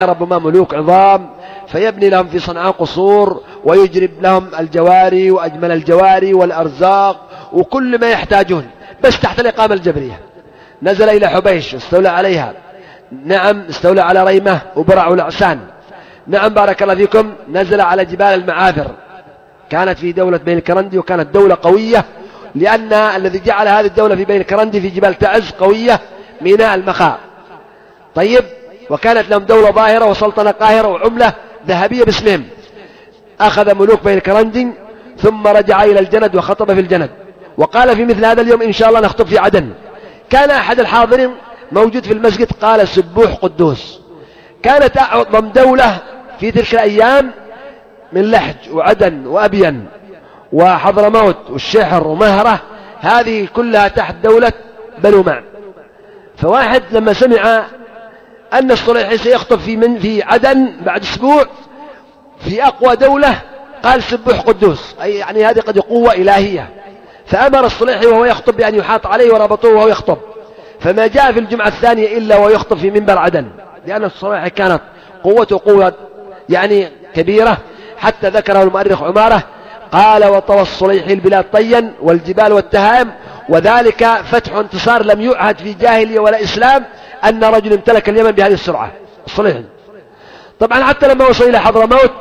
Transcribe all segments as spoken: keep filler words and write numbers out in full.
ربما ملوك عظام فيبني لهم في صنعاء قصور ويجرب لهم الجواري وأجمل الجواري والأرزاق وكل ما يحتاجون بس تحت الإقامة الجبرية. نزل إلى حبيش واستولى عليها، نعم استولى على ريمة وبرع والعسان، نعم بارك الله فيكم. نزل على جبال المعافر، كانت في دولة بين الكرندي وكانت دولة قوية، لأن الذي جعل هذه الدولة في بين الكرندي في جبال تعز قوية ميناء المخاء. طيب، وكانت لهم دولة ظاهرة وسلطنة قاهرة وعملة ذهبية باسمهم. أخذ ملوك بين الكرندي ثم رجع إلى الجند وخطب في الجند، وقال في مثل هذا اليوم إن شاء الله نخطب في عدن. كان أحد الحاضرين موجود في المسجد قال سبوح قدوس. كانت أعظم دولة في تلك الأيام من لحج وعدن وأبين وحضرموت والشحر ومهرة، هذه كلها تحت دولة بنو معن. فواحد لما سمع أن الصليحي سيخطب في من في عدن بعد أسبوع في أقوى دولة قال سبوح قدوس، أي يعني هذه قد قوة إلهية. فأمر الصليحي وهو يخطب بأن يحاط عليه وربطوه وهو يخطب، فما جاء في الجمعة الثانية إلا وهو يخطب في منبر عدن، لأن الصليحي كانت قوته قوة يعني كبيرة. حتى ذكره المؤرخ عمارة قال وطوى الصليحي البلاد طيا والجبال والتهائم، وذلك فتح انتصار لم يعهد في جاهلية ولا إسلام أن رجل امتلك اليمن بهذه السرعة الصليحي. طبعا حتى لما وصل إلى حضرموت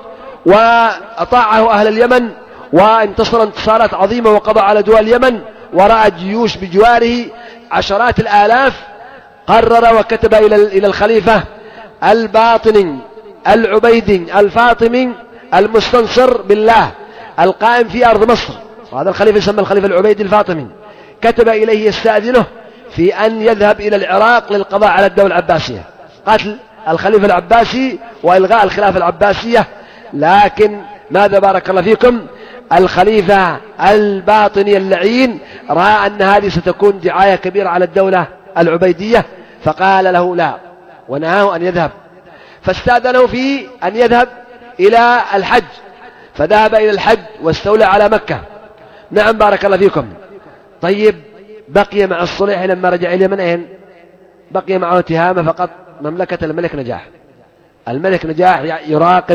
وأطاعه أهل اليمن وانتصر انتصارات عظيمة وقضى على دول اليمن ورأى جيوش بجواره عشرات الآلاف، قرر وكتب إلى الخليفة الباطني العبيدي الفاطمي المستنصر بالله القائم في أرض مصر، وهذا الخليفة يسمى الخليفة العبيدي الفاطمي، كتب إليه يستأذنه في أن يذهب إلى العراق للقضاء على الدولة العباسية، قتل الخليفة العباسي وإلغاء الخلافة العباسية. لكن ماذا بارك الله فيكم، الخليفة الباطني اللعين رأى أن هذه ستكون دعاية كبيرة على الدولة العبيدية، فقال له لا ونهاه أن يذهب، فاستأذنه في أن يذهب إلى الحج، فذهب إلى الحج واستولى على مكة. نعم بارك الله فيكم. طيب، بقي مع الصليحي لما رجع إلى من أين؟ بقي معه تهامة فقط، مملكة الملك نجاح. الملك نجاح يراقب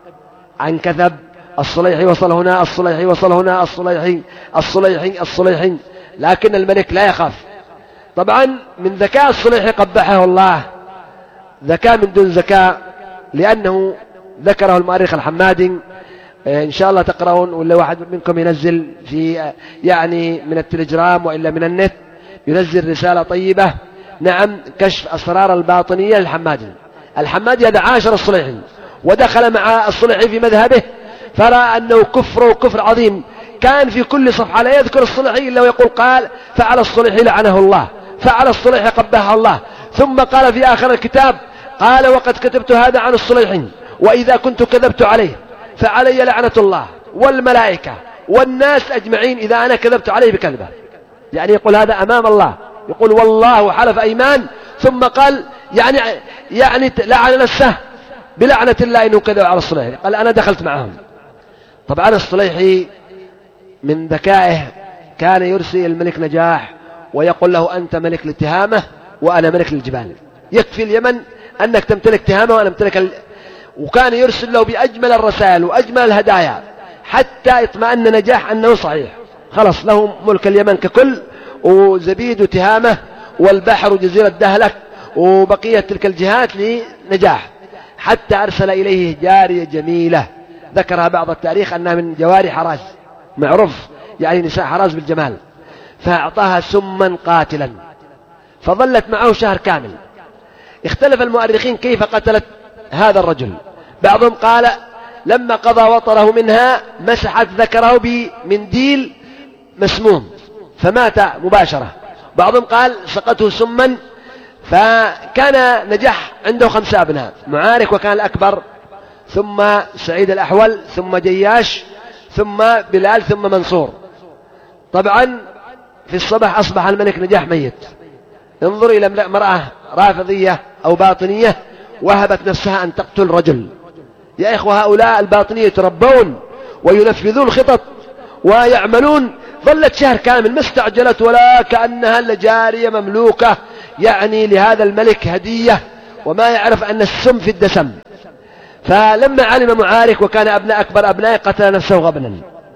عن كثب الصليحي وصل هنا، الصليحي وصل هنا، الصليحي الصليحي الصليحي، لكن الملك لا يخاف. طبعا من ذكاء الصليحي قبحه الله، ذكاء من دون ذكاء، لأنه ذكره المؤرخ الحمادي، إن شاء الله تقرؤون ولا واحد منكم ينزل في يعني من التليجرام وإلا من النت ينزل رسالة طيبة، نعم، كشف أسرار الباطنية للحمادي. الحمادي هذا عاشر الصليحي ودخل مع الصليحي في مذهبه، فرأى أنه كفر وكفر عظيم. كان في كل صفحة لا يذكر الصليحي إلا ويقول قال فعل الصليحي لعنه الله، فعل الصليحي قبحه الله. ثم قال في آخر الكتاب قال وقد كتبت هذا عن الصليحي، وإذا كنت كذبت عليه فعلي لعنة الله والملائكة والناس أجمعين إذا أنا كذبت عليه بكذبة. يعني يقول هذا أمام الله، يقول والله حلف أيمان، ثم قال يعني يعني لعن نفسه بلعنة الله إنه كذب على الصليحي، قال أنا دخلت معهم. طبعا الصليحي من ذكائه كان يرسل الملك نجاح ويقول له أنت ملك للتهامة وأنا ملك للجبال، يكفي اليمن أنك تمتلك تهامة وأنا أمتلك ال... وكان يرسل له بأجمل الرسائل وأجمل الهدايا حتى يطمئن نجاح أنه صحيح، خلص له ملك اليمن ككل، وزبيد تهامة والبحر وجزيرة دهلك وبقية تلك الجهات لنجاح. حتى أرسل إليه جارية جميلة ذكرها بعض التاريخ أنها من جواري حراز، معروف يعني نساء حراز بالجمال، فأعطاها سما قاتلا فظلت معه شهر كامل. اختلف المؤرخين كيف قتلت هذا الرجل، بعضهم قال لما قضى وطره منها مسحت ذكره بمنديل مسموم فمات مباشرة، بعضهم قال سقته سما. فكان نجاح عنده خمسة أبناء، معارك وكان الأكبر، ثم سعيد الأحول، ثم جياش، ثم بلال، ثم منصور. طبعا في الصباح أصبح الملك نجاح ميت. انظر إلى مرأة رافضية أو باطنية وهبت نفسها أن تقتل رجل. يا إخوة، هؤلاء الباطنية يتربون وينفذون الخطط ويعملون. ظلت شهر كامل ما استعجلت ولا كأنها لجارية مملوكة يعني لهذا الملك هدية، وما يعرف أن السم في الدسم. فلما علم معارك وكان أبناء أكبر أبنائه قتل نفسه غبنا.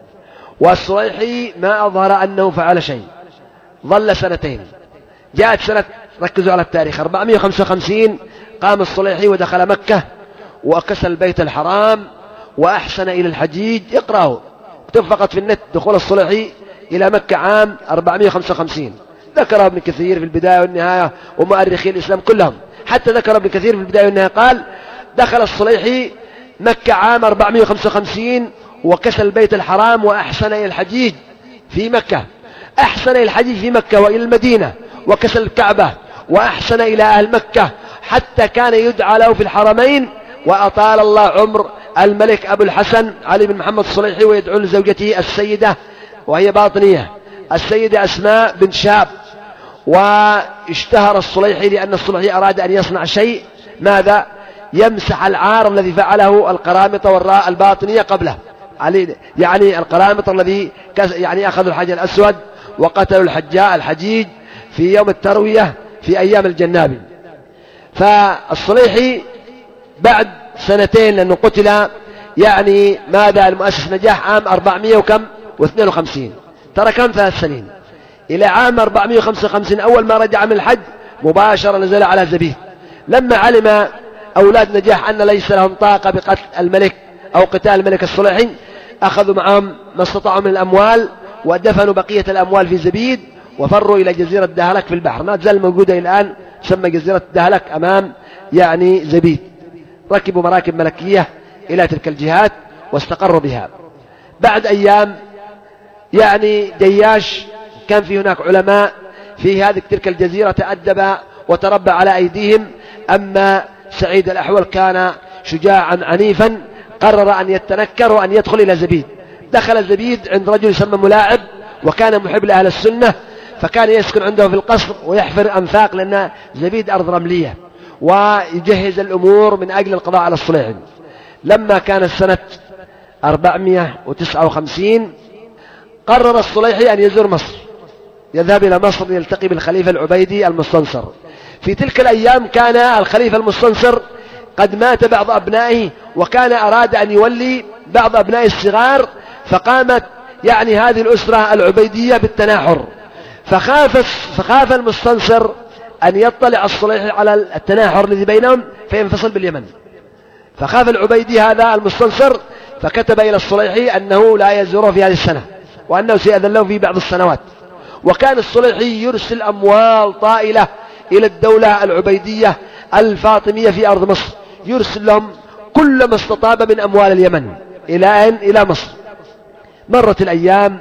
والصليحي ما أظهر أنه فعل شيء، ظل سنتين. جاءت سنة، ركزوا على التاريخ، أربعمائة وخمسة وخمسين قام الصليحي ودخل مكة وأكس البيت الحرام وأحسن إلى الحجيج. اقرأه، اكتب فقط في النت دخول الصليحي إلى مكة عام أربعمائة وخمسة وخمسين. ذكر ابن كثير في البداية والنهاية ومؤرخي الإسلام كلهم، حتى ذكر ابن كثير في البداية والنهاية قال دخل الصليحي مكة عام أربعمائة وخمسة وخمسين وكسى البيت الحرام وأحسن إلى الحجيج في مكة. أحسن إلى الحجيج في مكة وإلى المدينة، وكسى الكعبة وأحسن إلى أهل مكة، حتى كان يدعى له في الحرمين. وأطال الله عمر الملك أبو الحسن علي بن محمد الصليحي ويدعو لزوجته السيدة وهي باطنية السيدة أسماء بن شاب. واشتهر الصليحي لأن الصليحي أراد أن يصنع شيء، ماذا؟ يمسح العار الذي فعله القرامطة والراء الباطنية قبله، يعني القرامطة الذي يعني أخذوا الحجر الأسود وقتلوا الحجاء الحجيج في يوم التروية في أيام الجنابي. فالصليحي بعد سنتين، لأنه قتل يعني ماذا المؤسس نجاح عام أربعمائة وكم واثنين وخمسين، ترى كم ثلاث سنين، إلى عام أربعمائة وخمسة وخمسين أول ما رجع من الحج مباشرة نزل على زبيد. لما علم أولاد نجاح أن ليس لهم طاقة بقتل الملك أو قتال الملك الصليحي، أخذوا معهم ما استطاعوا من الأموال ودفنوا بقية الأموال في زبيد وفروا إلى جزيرة دهلك في البحر، ما تزال موجودة الآن، تسمى جزيرة دهلك أمام يعني زبيد. ركبوا مراكب ملكية إلى تلك الجهات واستقروا بها. بعد أيام يعني جياش كان في هناك علماء في هذه تلك الجزيرة تأدب وتربى على أيديهم. أما سعيد الأحول كان شجاعا عنيفا، قرر أن يتنكر وأن يدخل إلى زبيد. دخل زبيد عند رجل يسمى ملاعب وكان محب لأهل السنة، فكان يسكن عنده في القصر ويحفر أنفاق، لأن زبيد أرض رملية، ويجهز الأمور من أجل القضاء على الصليحي. لما كانت سنة أربعمائة وتسعة وخمسين قرر الصليحي أن يزور مصر، يذهب إلى مصر يلتقي بالخليفة العبيدي المستنصر. في تلك الأيام كان الخليفة المستنصر قد مات بعض أبنائه، وكان أراد أن يولي بعض أبنائه الصغار، فقامت يعني هذه الأسرة العبيدية بالتناحر، فخاف فخاف المستنصر أن يطلع الصليحي على التناحر الذي بينهم فينفصل باليمن. فخاف العبيدي هذا المستنصر، فكتب إلى الصليحي أنه لا يزوره في هذه السنة، وأنه سيأذن له في بعض السنوات. وكان الصليحي يرسل أموال طائلة إلى الدولة العبيدية الفاطمية في أرض مصر، يرسل لهم كل ما استطاب من أموال اليمن إلى أين؟ إلى مصر. مرت الأيام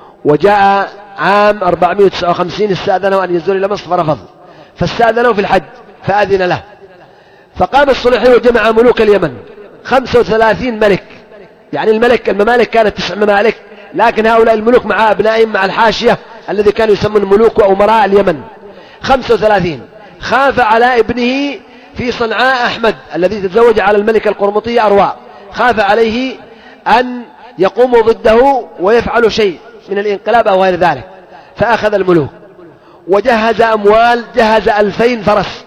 وجاء عام أربعمائة وتسعة وخمسين استأذنه أن يزور إلى مصر فرفض، فاستأذنه في الحج فأذن له. فقام الصليحي وجمع ملوك اليمن خمسة وثلاثين ملك، يعني الملك الممالك كانت تسع ممالك، لكن هؤلاء الملوك مع أبنائهم مع الحاشية الذي كانوا يسمون ملوك وأمراء اليمن خمسة وثلاثين. خاف على ابنه في صنعاء أحمد الذي تزوج على الملكة القرمطية أرواء، خاف عليه أن يقوموا ضده ويفعلوا شيء من الانقلاب أو غير ذلك، فأخذ الملوك وجهز أموال، جهز ألفين فرس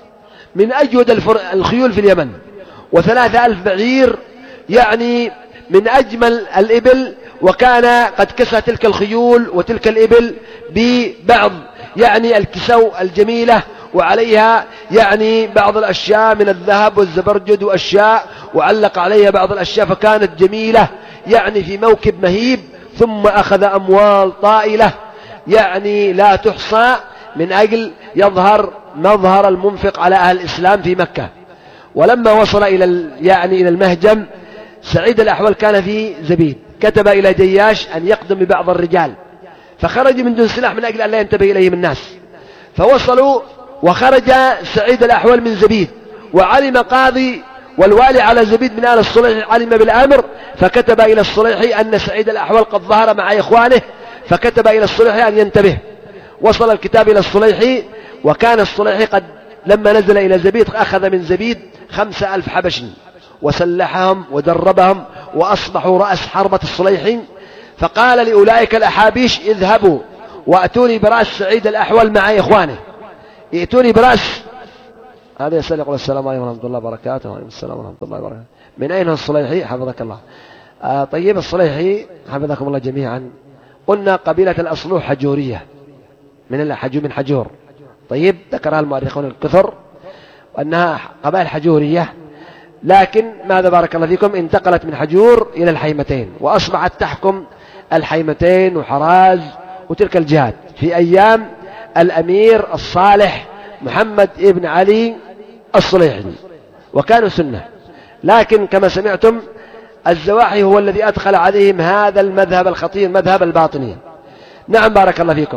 من أجود الخيول في اليمن، وثلاثة ألف بعير يعني من أجمل الإبل، وكان قد كسى تلك الخيول وتلك الإبل ببعض يعني الكسو الجميلة، وعليها يعني بعض الأشياء من الذهب والزبرجد وأشياء، وعلق عليها بعض الأشياء، فكانت جميلة يعني في موكب مهيب. ثم أخذ أموال طائلة يعني لا تحصى من أجل يظهر مظهر المنفق على أهل الإسلام في مكة. ولما وصل إلى يعني إلى المهجم، سعيد الأحول كان في زبيد، كتب إلى جياش أن يقدم ببعض الرجال، فخرج من دون سلاح من أجل أن لا ينتبه إليهم الناس. فوصلوا وخرج سعيد الأحول من زبيد، وعلم قاضي والوالي على زبيد من آل الصليحي علم بالأمر، فكتب إلى الصليحي أن سعيد الأحول قد ظهر مع إخوانه، فكتب إلى الصليحي أن ينتبه. وصل الكتاب إلى الصليحي، وكان الصليحي قد لما نزل إلى زبيد أخذ من زبيد خمسة ألف حبشي وسلحهم ودربهم وأصبحوا رأس حربة الصليحي. فقال لأولئك الأحابيش اذهبوا وأتوني برأس سعيد الأحول مع إخوانه، ائتوني برأس هذا يسأل يقول السلام عليكم ورحمة الله وبركاته. وعليكم السلام ورحمة الله وبركاته. من أين هو الصليحي حفظك الله؟ آه طيب الصليحي حفظكم الله جميعا، قلنا قبيلة الأصلوح حجورية من الحجور من حجور. طيب ذكرها المؤرخون الكثر وأنها قبائل حجورية، لكن ماذا بارك الله فيكم انتقلت من حجور إلى الحيمتين وأصبحت تحكم الحيمتين وحراز وتلك الجهات في أيام الأمير الصالح محمد ابن علي الصليحي، وكانوا سنة. لكن كما سمعتم الزواحي هو الذي أدخل عليهم هذا المذهب الخطير، مذهب الباطنية. نعم بارك الله فيكم.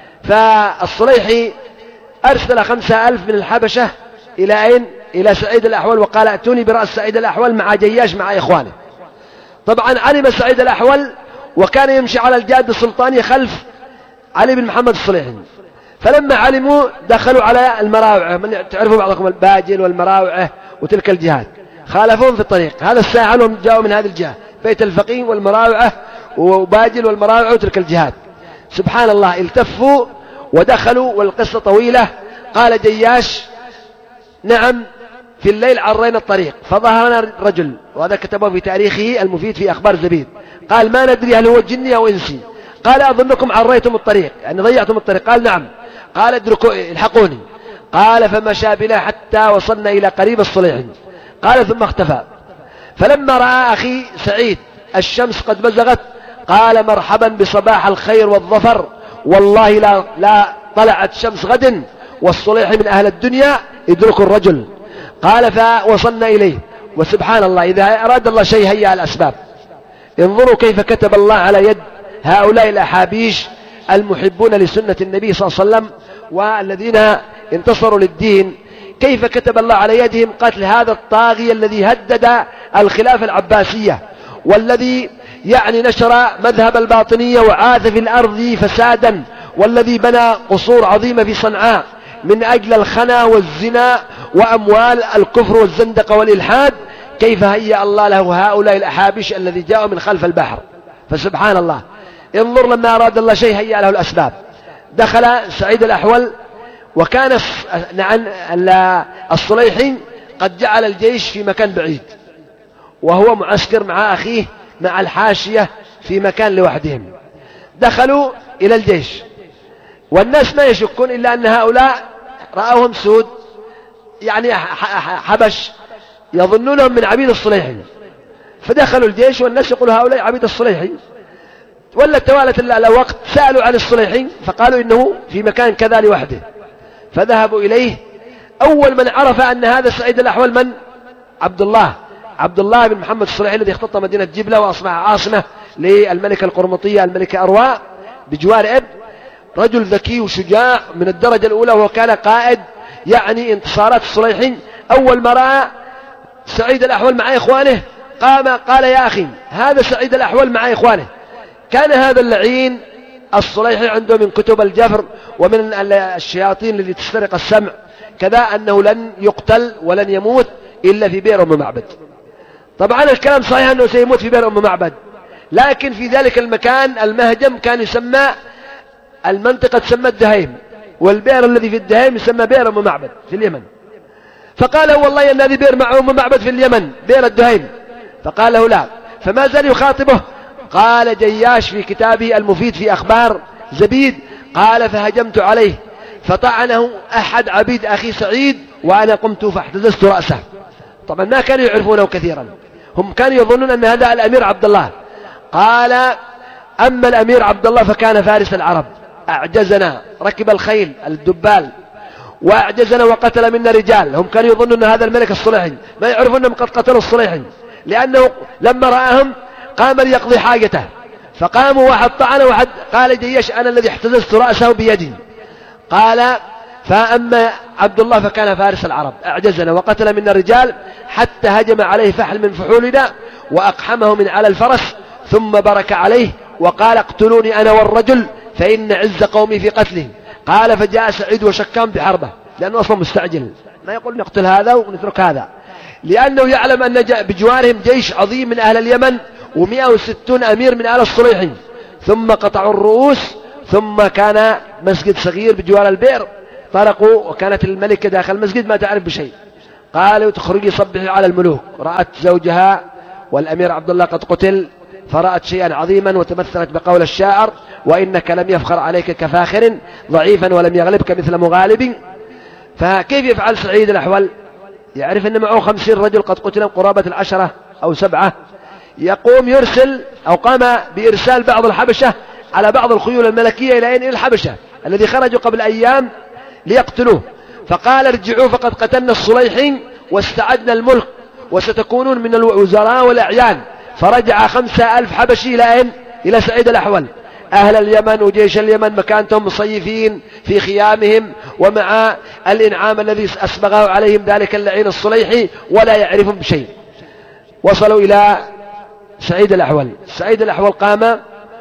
فالصليحي أرسل خمسة ألف من الحبشة إلى أين؟ إلى سعيد الأحول، وقال ائتوني برأس سعيد الأحول مع جياش مع إخوانه. طبعا علم سعيد الأحول وكان يمشي على الجاد السلطاني خلف علي بن محمد الصليحي، فلما علموا دخلوا على المراوعة، من تعرفوا بعضكم الباجل والمراوعة وتلك الجهات، خالفوهم في الطريق. هذا الساعة عنهم جاءوا من هذه الجهة، بيت الفقيه والمراوعة وباجل والمراوعة وتلك الجهات. سبحان الله التفوا ودخلوا، والقصة طويلة. قال جياش نعم في الليل عرينا الطريق فظهرنا رجل، وهذا كتبه في تاريخه المفيد في أخبار زبيد، قال ما ندري هل هو جني أو إنسي. قال أظنكم عريتم الطريق يعني ضيعتم الطريق. قال نعم. قال ادركوا الحقوني. قال فمشى بنا حتى وصلنا إلى قريب الصليحي. قال ثم اختفى. فلما رأى أخي سعيد الشمس قد بزغت قال مرحبا بصباح الخير والظفر، والله لا, لا طلعت شمس غد والصليحي من أهل الدنيا ادركوا الرجل. قال فوصلنا إليه. وسبحان الله إذا أراد الله شيء هيأ الأسباب. انظروا كيف كتب الله على يد هؤلاء الأحابيش المحبون لسنة النبي صلى الله عليه وسلم والذين انتصروا للدين، كيف كتب الله على يدهم قتل هذا الطاغية الذي هدد الخلافة العباسية، والذي يعني نشر مذهب الباطنية وعاث في الأرض فسادا، والذي بنى قصور عظيمة في صنعاء من أجل الخنا والزنا وأموال الكفر والزندقة والإلحاد. كيف هيأ الله له هؤلاء الأحابيش الذي جاءوا من خلف البحر. فسبحان الله انظر لما أراد الله شيء هيأ له الأسباب. دخل سعيد الأحول وكان الصليحي قد جعل الجيش في مكان بعيد، وهو معسكر مع أخيه مع الحاشية في مكان لوحدهم. دخلوا إلى الجيش والناس ما يشكون إلا أن هؤلاء رأوهم سود يعني حبش يظنونهم من عبيد الصليحي، فدخلوا الجيش والناس يقولوا هؤلاء عبيد الصليحي. ولا توالت الوقت سألوا عن الصليحي فقالوا إنه في مكان كذا لوحده، فذهبوا إليه. أول من عرف أن هذا سعيد الأحول من؟ عبد الله عبد الله بن محمد الصليحي الذي اختط مدينة جبلة وأصبح عاصمة للملكة القرمطية الملكة أرواء بجوار إب. رجل ذكي وشجاع من الدرجة الأولى، وكان قائد يعني انتصارات الصليحي. أول ما رأى سعيد الأحول مع إخوانه قام قال يا أخي هذا سعيد الأحول مع إخوانه. كان هذا اللعين الصليحي عنده من كتب الجفر ومن الشياطين التي تسترق السمع كذا أنه لن يقتل ولن يموت إلا في بئر أم معبد. طبعا الكلام صحيح أنه سيموت في بئر أم معبد، لكن في ذلك المكان المهجم كان يسمى المنطقة تسمى الدهيم، والبئر الذي في الدهيم يسمى بئر أم معبد في اليمن. فقال والله أن هذه بئر مع أم معبد في اليمن بئر الدهيم. فقال له لا، فما زال يخاطبه. قال جياش في كتابه المفيد في أخبار زبيد قال فهجمت عليه فطعنه أحد عبيد أخي سعيد وأنا قمت فاحتززت رأسه. طبعا ما كانوا يعرفونه كثيرا، هم كانوا يظنون أن هذا الأمير عبد الله. قال أما الأمير عبد الله فكان فارس العرب، أعجزنا، ركب الخيل الدبال وأعجزنا وقتل منا رجال. هم كانوا يظنون أن هذا الملك الصليحي، ما يعرفون أنهم قد قتلوا الصليحي، لأنه لما رآهم قام ليقضي حاجته. فقاموا واحد طعن واحد قال جيش أنا الذي احتززت رأسه بيدي. قال فأما عبد الله فكان فارس العرب، أعجزنا وقتل منا الرجال حتى هجم عليه فحل من فحولنا وأقحمه من على الفرس ثم برك عليه وقال اقتلوني أنا والرجل فإن عز قومي في قتله. قال فجاء سعيد وشكام بحربه، لأنه أصلا مستعجل، ما يقول نقتل هذا ونترك هذا، لأنه يعلم أن بجوارهم جيش عظيم من أهل اليمن ومئة وستون أمير من آل الصليحي. ثم قطعوا الرؤوس، ثم كان مسجد صغير بجوار البئر طرقوا وكانت الملكة داخل المسجد ما تعرف بشيء، قالوا تخرجي صبحي على الملوك. رأت زوجها والأمير عبد الله قد قتل، فرأت شيئا عظيما وتمثلت بقول الشاعر: وإنك لم يفخر عليك كفاخر ضعيفا ولم يغلبك مثل مغالب. فكيف يفعل سعيد الأحول؟ يعرف أن معه خمسين رجل قد قتل قرابة العشرة أو سبعة، يقوم يرسل أو قام بإرسال بعض الحبشة على بعض الخيول الملكية إلى أين؟ إلى الحبشة الذي خرجوا قبل أيام ليقتلوه، فقال: ارجعوا فقد قتلنا الصليحين واستعدنا الملك وستكونون من الوزراء والأعيان. فرجع خمسة ألف حبشي إلى أين؟ إلى سعيد الأحول. أهل اليمن وجيش اليمن مكانتهم مصيفين في خيامهم ومع الإنعام الذي أسبغه عليهم ذلك اللعين الصليحي ولا يعرفون بشيء. وصلوا إلى سعيد الأحول. سعيد الأحول قام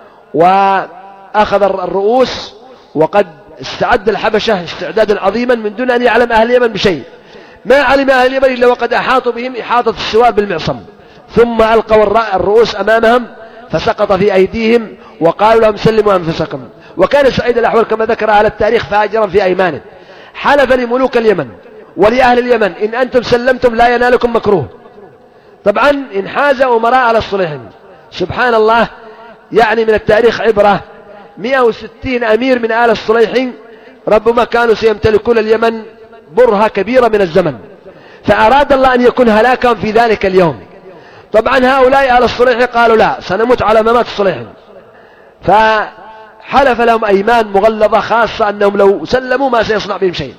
وأخذ الرؤوس، وقد استعد الحبشة استعدادا عظيما من دون أن يعلم أهل اليمن بشيء. ما علم أهل اليمن إلا وقد أحاطوا بهم إحاطة السواد بالمعصم، ثم ألقوا الرؤوس أمامهم فسقط في أيديهم وقالوا لهم: سلموا أنفسكم. وكان سعيد الأحول كما ذكر أهل التاريخ فاجرا في أيمانه، حلف لملوك اليمن ولأهل اليمن: إن أنتم سلمتم لا ينالكم مكروه. طبعا انحاز أمراء على الصليحين. سبحان الله، يعني من التاريخ عبرة. مئة وستين أمير من آل الصليحين ربما كانوا سيمتلكون اليمن برهة كبيرة من الزمن، فأراد الله أن يكون هلاكهم في ذلك اليوم. طبعا هؤلاء آل الصليحين قالوا: لا، سنموت على ممات الصليحين. فحلف لهم أيمان مغلظة خاصة أنهم لو سلموا ما سيصنع بهم شيء.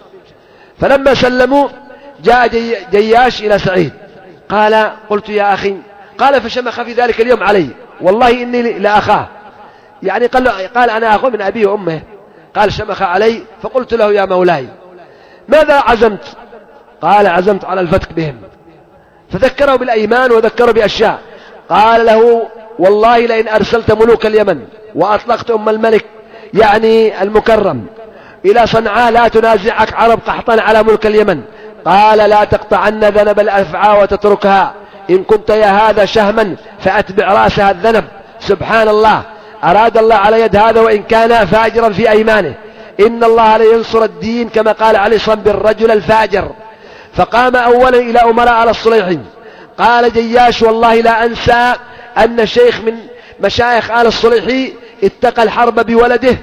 فلما سلموا جاء جي جياش إلى سعيد، قال: قلت يا أخي. قال: فشمخ في ذلك اليوم علي، والله إني لأخاه. يعني قال, قال أنا أخو من أبيه وأمه. قال: شمخ علي. فقلت له: يا مولاي ماذا عزمت؟ قال: عزمت على الفتك بهم. فذكره بالأيمان وذكره بأشياء. قال له: والله لئن أرسلت ملوك اليمن وأطلقت أم الملك يعني المكرم إلى صنعاء لا تنازعك عرب قحطا على ملك اليمن. قال: لا تقطعن ذنب الأفعى وتتركها، إن كنت يا هذا شهما فأتبع رأسها الذنب. سبحان الله، أراد الله على يد هذا وإن كان فاجرا في أيمانه. إن الله لينصر الدين كما قال عليه الصلاة والسلام: بالرجل الفاجر. فقام أولا إلى أمراء على الصليحين. قال جياش: والله لا أنسى أن شيخ من مشايخ آل الصليحي اتقى الحرب بولده.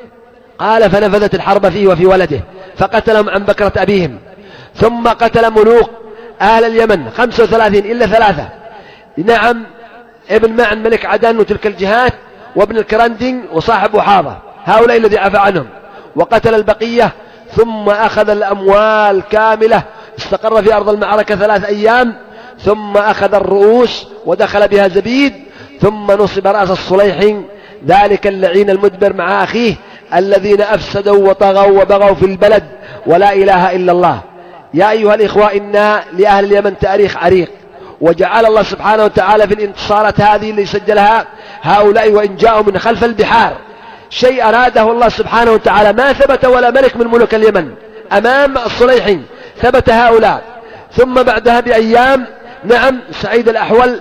قال: فنفذت الحرب فيه وفي ولده، فقتلهم عن بكرة أبيهم. ثم قتل ملوك أهل اليمن خمسة وثلاثين إلا ثلاثة، نعم، ابن معن ملك عدن وتلك الجهات، وابن الكرندين وصاحب وحاضة، هؤلاء الذي عفى عنهم. وقتل البقية، ثم أخذ الأموال كاملة، استقر في أرض المعركة ثلاث أيام، ثم أخذ الرؤوس ودخل بها زبيد، ثم نصب رأس الصليحين ذلك اللعين المدبر مع أخيه الذين أفسدوا وطغوا وبغوا في البلد، ولا إله إلا الله. يا أيها الإخوة، إن لأهل اليمن تاريخ عريق، وجعل الله سبحانه وتعالى في الانتصارات هذه اللي سجلها هؤلاء وإن جاءوا من خلف البحار شيء أراده الله سبحانه وتعالى. ما ثبت ولا ملك من ملوك اليمن أمام الصليحين، ثبت هؤلاء. ثم بعدها بأيام، نعم، سعيد الأحول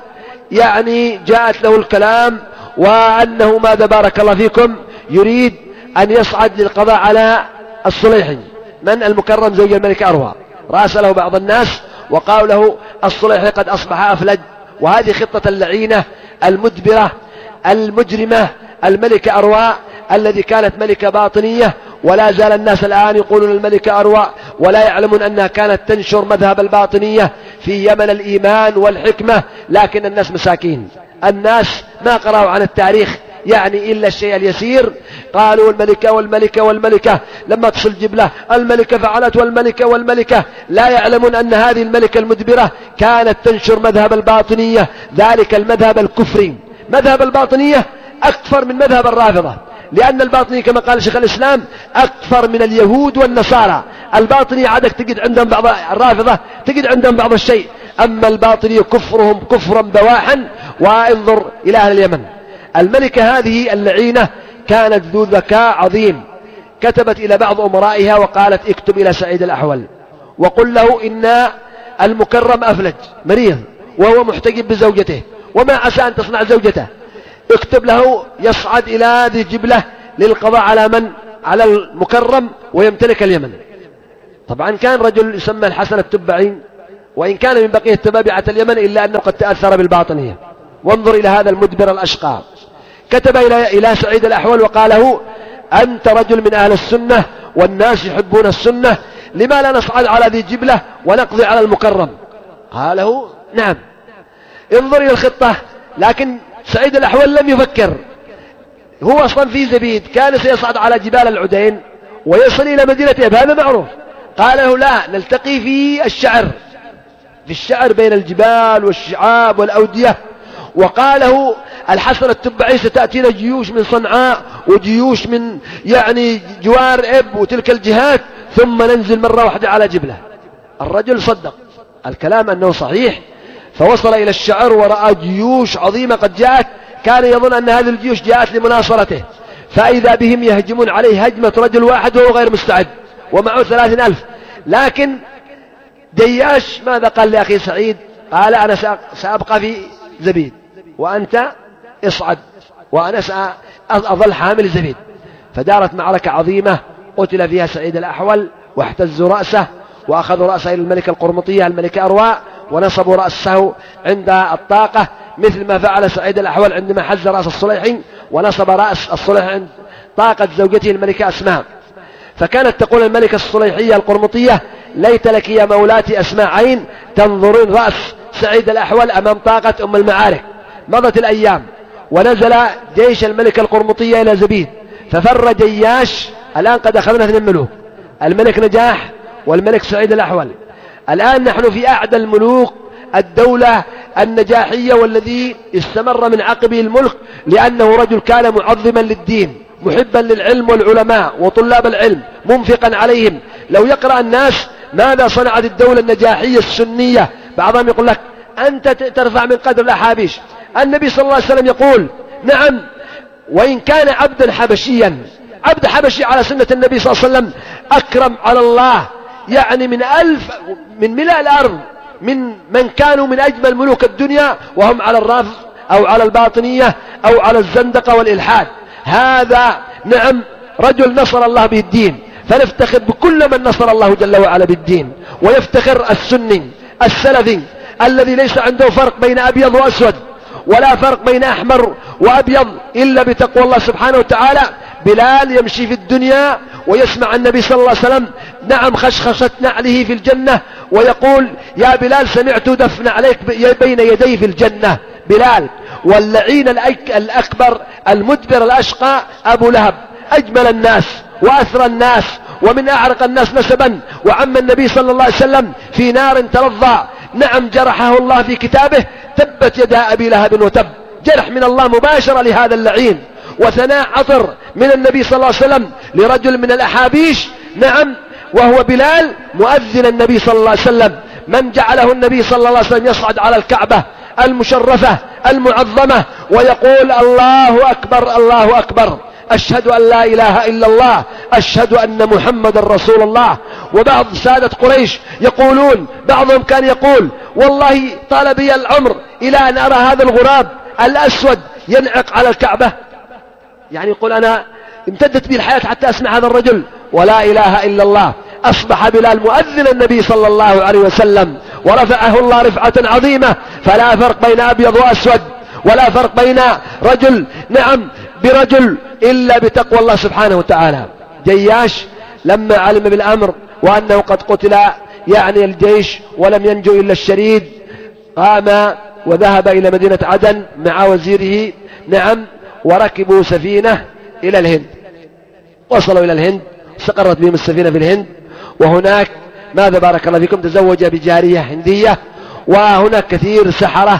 يعني جاءت له الكلام وأنه ماذا بارك الله فيكم يريد أن يصعد للقضاء على الصليحين. من؟ المكرم زوج الملكة أروى. راسله بعض الناس وقالوا له: الصليحي قد أصبح أفلج، وهذه خطة اللعينة المدبرة المجرمة الملكة أروى الذي كانت ملكة باطنية، ولا زال الناس الآن يقولون الملكة أروى ولا يعلمون أنها كانت تنشر مذهب الباطنية في يمن الإيمان والحكمة. لكن الناس مساكين، الناس ما قرأوا عن التاريخ يعني إلا الشيء اليسير. قالوا الملكة والملكة والملكة، لما تصل جبلة الملكة فعلت والملكة والملكة، لا يعلمون أن هذه الملكة المدبرة كانت تنشر مذهب الباطنية، ذلك المذهب الكفري. مذهب الباطنية أكثر من مذهب الرافضة، لأن الباطنية كما قال شيخ الإسلام أكثر من اليهود والنصارى. الباطنية عادك تجد عندهم بعض، الرافضة تجد عندهم بعض الشيء، أما الباطنية كفرهم كفرا بواحا. وانظر إلى أهل اليمن، الملكة هذه اللعينة كانت ذو ذكاء عظيم، كتبت إلى بعض أمرائها وقالت: اكتب إلى سعيد الأحول وقل له إن المكرم أفلج مريض وهو محتجب بزوجته وما عسى أن تصنع زوجته، اكتب له يصعد إلى ذي جبلة للقضاء على من؟ على المكرم ويمتلك اليمن. طبعا كان رجل يسمى الحسن التبعي، وإن كان من بقية تبابعة اليمن إلا أنه قد تأثر بالباطنية. وانظر إلى هذا المدبر الأشقى، كتب إلى إلى سعيد الأحول وقال له: أنت رجل من أهل السنة والناس يحبون السنة، لما لا نصعد على ذي جبلة ونقضي على المكرم؟ قاله: نعم. انظر إلى الخطة، لكن سعيد الأحول لم يفكر، هو أصلا في زبيد، كان سيصعد على جبال العدين ويصل إلى مدينة أب، هذا معروف. قال له: لا، نلتقي في الشعر، في الشعر بين الجبال والشعاب والأودية. وقاله الحسن التبعي: ستأتينا جيوش من صنعاء وجيوش من يعني جوار أب وتلك الجهات، ثم ننزل مرة واحدة على جبلة. الرجل صدق الكلام أنه صحيح، فوصل إلى الشعر ورأى جيوش عظيمة قد جاءت، كان يظن أن هذه الجيوش جاءت لمناصرته، فإذا بهم يهجمون عليه هجمة رجل واحد وهو غير مستعد ومعه ثلاثين ألف. لكن دياش ماذا قال لأخي سعيد؟ قال: أنا سأبقى في زبيد وأنت اصعد وأنا سأظل حامل زبيد. فدارت معركة عظيمة قتل فيها سعيد الأحول، واحتزوا رأسه وأخذوا رأسه إلى الملكة القرمطية الملكة أرواء، ونصبوا رأسه عند الطاقة، مثل ما فعل سعيد الأحول عندما حز رأس الصليحي ونصب رأس الصليح عند طاقة زوجته الملكة أسماء. فكانت تقول الملكة الصليحية القرمطية: ليت لك يا مولاتي أسماء عين تنظرين رأس سعيد الأحول أمام طاقة أم المعارك. مضت الأيام ونزل جيش الملكة القرمطية إلى زبيد، ففر جياش. الآن قد أخذنا اثنين ملوك، الملك نجاح والملك سعيد الأحول. الآن نحن في أعدى الملوك الدولة النجاحية، والذي استمر من عقبه الملك لأنه رجل كان معظما للدين، محبا للعلم والعلماء وطلاب العلم، منفقا عليهم. لو يقرأ الناس ماذا صنعت الدولة النجاحية السنية، بعضهم يقول لك: أنت ترفع من قدر الأحابيش. النبي صلى الله عليه وسلم يقول: نعم، وإن كان عبدا حبشيا، عبد حبشي على سنة النبي صلى الله عليه وسلم أكرم على الله يعني من ألف من ملء الأرض من من كانوا من أجمل ملوك الدنيا، وهم على الرافض أو على الباطنية أو على الزندقة والإلحاد. هذا نعم رجل نصر الله به الدين، فنفتخر بكل من نصر الله جل وعلا بالدين. ويفتخر السني السلفي الذي ليس عنده فرق بين أبيض وأسود، ولا فرق بين أحمر وأبيض إلا بتقوى الله سبحانه وتعالى. بلال يمشي في الدنيا ويسمع النبي صلى الله عليه وسلم نعم خشخشة نعله في الجنة، ويقول: يا بلال سمعت دفن عليك بين يدي في الجنة. بلال. واللعين الأكبر المدبر الأشقى أبو لهب، أجمل الناس وأثرى الناس ومن أعرق الناس نسبا، وعم النبي صلى الله عليه وسلم في نار تلظى. نعم جرحه الله في كتابه: تبت يدا أبي لهب وتب. جرح من الله مباشرة لهذا اللعين، وثناء عطر من النبي صلى الله عليه وسلم لرجل من الأحابيش، نعم، وهو بلال مؤذن النبي صلى الله عليه وسلم، من جعله النبي صلى الله عليه وسلم يصعد على الكعبة المشرفة المعظمة ويقول: الله أكبر الله أكبر، أشهد أن لا إله إلا الله، أشهد أن محمد رسول الله. وبعض سادة قريش يقولون، بعضهم كان يقول: والله طال بي العمر إلى أن أرى هذا الغراب الأسود ينعق على الكعبة. يعني يقول أنا امتدت بي الحياة حتى أسمع هذا الرجل ولا إله إلا الله. أصبح بلال مؤذن النبي صلى الله عليه وسلم، ورفعه الله رفعة عظيمة. فلا فرق بين أبيض وأسود، ولا فرق بين رجل نعم برجل إلا بتقوى الله سبحانه وتعالى. جياش لما علم بالأمر وأنه قد قتل يعني الجيش ولم ينجو إلا الشريد، قام وذهب إلى مدينة عدن مع وزيره، نعم، وركبوا سفينة إلى الهند. وصلوا إلى الهند، استقرت بهم السفينة في الهند، وهناك ماذا بارك الله فيكم تزوج بجارية هندية. وهناك كثير سحرة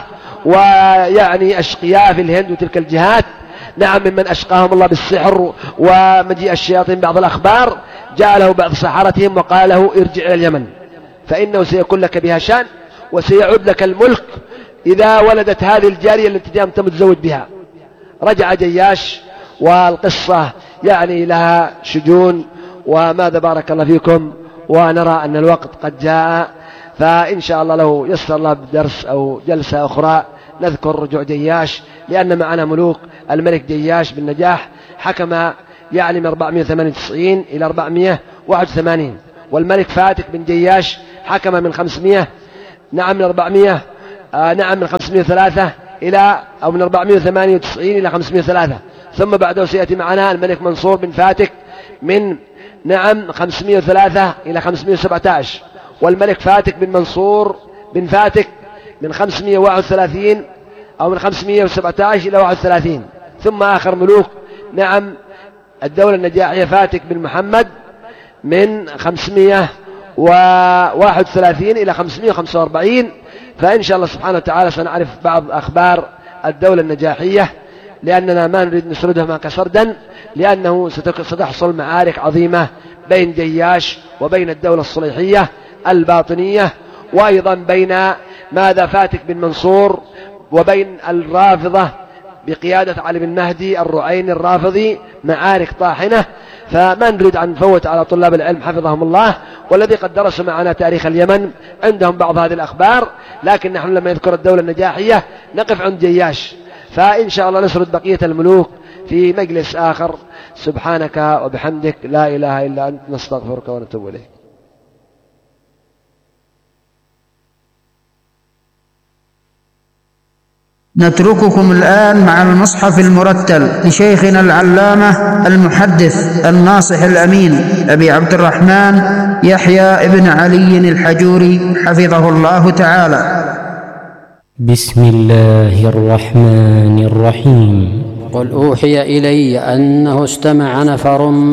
ويعني أشقياء في الهند وتلك الجهات، نعم، ممن أشقاهم الله بالسحر ومجيء الشياطين. بعض الأخبار جاء له بعض سحرتهم وقال له: ارجع إلى اليمن فإنه سيكون لك بها شان وسيعود لك الملك إذا ولدت هذه الجارية التي أنت متزوج بها. رجع جياش، والقصة يعني لها شجون، وماذا بارك الله فيكم، ونرى أن الوقت قد جاء، فإن شاء الله لو يسر الله بدرس أو جلسة أخرى نذكر رجوع جياش، لأن معنا ملوك. الملك جياش بالنجاح حكم يعني من أربعمائة وثمانية وتسعين إلى أربعمائة وواحد وثمانين، والملك فاتك بن جياش حكم من خمسمائة نعم من أربعمائة آه نعم من خمسمائة وثلاثة إلى أو من أربعمائة وثمانية وتسعين إلى خمسمائة وثلاثة. ثم بعده سيأتي معنا الملك منصور بن فاتك من نعم خمسمائة وثلاثة إلى خمسمائة وسبعة عشر، والملك فاتك بن منصور بن فاتك من خمسمائة وواحد وثلاثين أو من خمسمائة وسبعة عشر إلى واحد وثلاثين. ثم آخر ملوك نعم الدولة النجاحية فاتك بن محمد من خمسمائة وواحد وثلاثين إلى خمسمائة وخمسة وأربعين. فإن شاء الله سبحانه وتعالى سنعرف بعض أخبار الدولة النجاحية، لأننا ما نريد نسردها معك سردا، لأنه ستحصل معارك عظيمة بين جياش وبين الدولة الصليحية الباطنية، وأيضا بين ماذا فاتك بن منصور وبين الرافضة بقيادة علي بن مهدي الرعيني الرافضي، معارك طاحنة. فما نريد أن نفوت على طلاب العلم حفظهم الله والذي قد درسوا معنا تاريخ اليمن عندهم بعض هذه الأخبار، لكن نحن لما نذكر الدولة النجاحية نقف عند جياش. فإن شاء الله نسرد بقية الملوك في مجلس آخر. سبحانك وبحمدك لا إله إلا أنت نستغفرك ونتوب إليك. نترككم الآن مع المصحف المرتل لشيخنا العلامة المحدث الناصح الأمين أبي عبد الرحمن يحيى ابن علي الحجوري حفظه الله تعالى. بسم الله الرحمن الرحيم. قل أوحي إلي أنه استمع نفر